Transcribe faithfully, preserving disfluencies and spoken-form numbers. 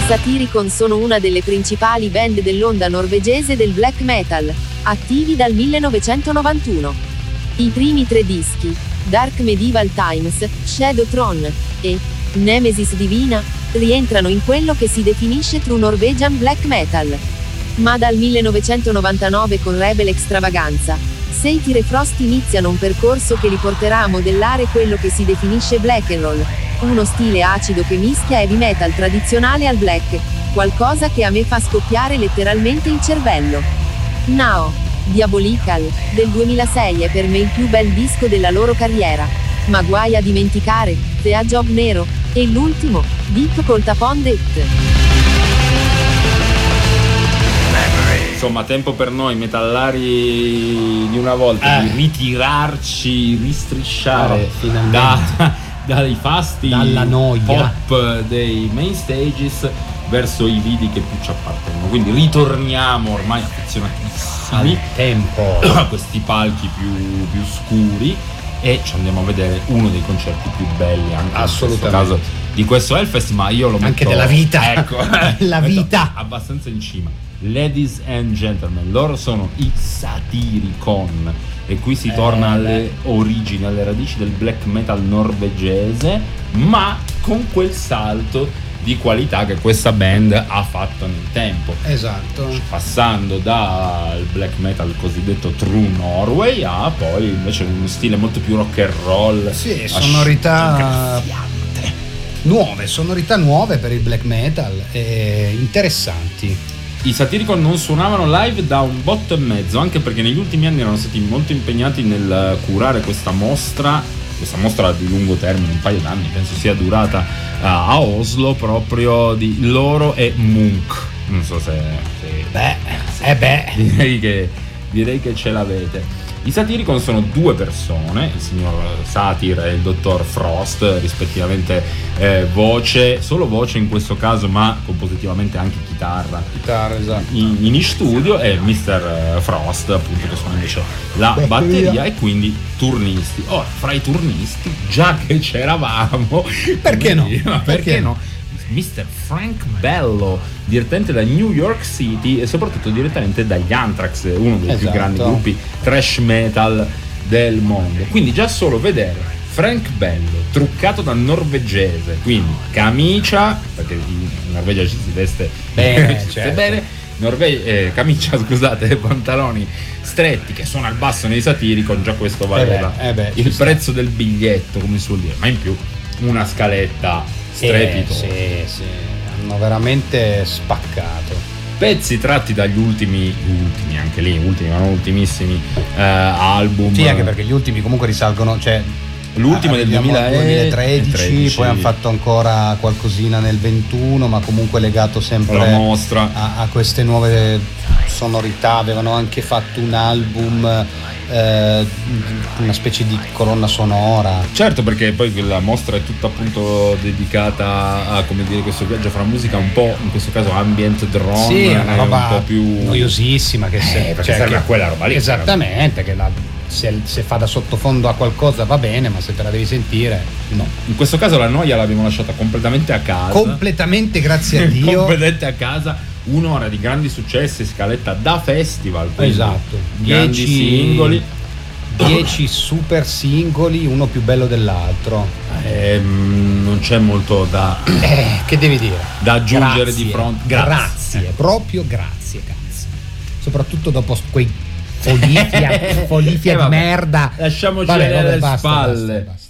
Satyricon sono una delle principali band dell'onda norvegese del black metal, attivi dal millenovecentonovantuno. I primi tre dischi, Dark Medieval Times, Shadowtron e Nemesis Divina, rientrano in quello che si definisce true Norwegian black metal. Ma dal millenovecentonovantanove con Rebel Extravaganza, Satyr e Frost iniziano un percorso che li porterà a modellare quello che si definisce black and roll, uno stile acido che mischia heavy metal tradizionale al black, qualcosa che a me fa scoppiare letteralmente il cervello. Now, Diabolical, del duemilasei è per me il più bel disco della loro carriera, ma guai a dimenticare The Age of Nero e l'ultimo, Deep Cult Upon Death. Insomma, tempo per noi metallari di una volta eh. di ritirarci, ristrisciare oh, da, dai fasti dalla noia pop dei main stages verso i vidi che più ci appartengono. Quindi ritorniamo ormai affezionatissimi al tempo a questi palchi più, più scuri e ci andiamo a vedere uno dei concerti più belli anche in questo caso di questo Hellfest, ma io lo metto anche della vita, ecco, la vita abbastanza in cima. Ladies and gentlemen, loro sono i Satyricon e qui si eh, torna alle beh. origini, alle radici del black metal norvegese, ma con quel salto di qualità che questa band ha fatto nel tempo. Esatto. Passando dal black metal cosiddetto true Norway a poi invece uno stile molto più rock and roll. Sì, sonorità nuove, sonorità nuove per il black metal, eh, interessanti. I Satyricon non suonavano live da un botto e mezzo, anche perché negli ultimi anni erano stati molto impegnati nel curare questa mostra, questa mostra di lungo termine, un paio d'anni, penso sia durata uh, a Oslo, proprio di loro e Munch. Non so se... se beh, se, eh beh. Direi che, direi che ce l'avete. I Satyricon sono due persone, il signor Satyr e il dottor Frost, rispettivamente eh, voce, solo voce in questo caso, ma compositivamente anche chitarra. Chitarra, esatto. In, in studio e mister Frost, appunto, che suona invece la Beh, batteria via. E quindi turnisti. Ora, fra i turnisti, già che c'eravamo, perché no? Ma perché, perché no? mister Frank Bello, direttamente da New York City e soprattutto direttamente dagli Anthrax, uno dei esatto. più grandi gruppi thrash metal del mondo. Quindi già solo vedere Frank Bello truccato da norvegese, quindi camicia, perché in Norvegia ci si veste bene, ci certo. bene Norve- eh, camicia scusate, pantaloni stretti, che suona il basso nei Satyricon, già questo valeva eh beh, eh beh, il prezzo sta. del biglietto, come si vuol dire, ma in più una scaletta strepitosa. Eh, sì, sì, hanno veramente spaccato. Pezzi tratti dagli ultimi, ultimi anche lì, ultimi, ma non ultimissimi eh, album. Sì, anche perché gli ultimi comunque risalgono, cioè l'ultimo del duemilatredici, poi hanno fatto ancora qualcosina nel ventuno, ma comunque legato sempre alla mostra a, a queste nuove sonorità. Avevano anche fatto un album, eh, una specie di colonna sonora. Certo, perché poi la mostra è tutta appunto dedicata a, come dire, questo viaggio fra musica un po', in questo caso ambient drone, sì, una roba un po' più noiosissima che, se, eh, cioè, serve che a quella roba lì. Esattamente, che la Se, se fa da sottofondo a qualcosa va bene, ma se te la devi sentire no. In questo caso la noia l'abbiamo lasciata completamente a casa. Completamente, grazie a Dio. Completamente a casa. Un'ora di grandi successi, scaletta da festival. Esatto. Grandi dieci singoli. Dieci super singoli, uno più bello dell'altro. Ehm, non c'è molto da. Eh, che devi dire? Da aggiungere grazie, di fronte. Grazie, grazie, proprio grazie, cazzo. Soprattutto dopo quei Folifia, folifia eh, di merda. Lasciamoci vabbè, alle vabbè, basta, spalle. basta, basta.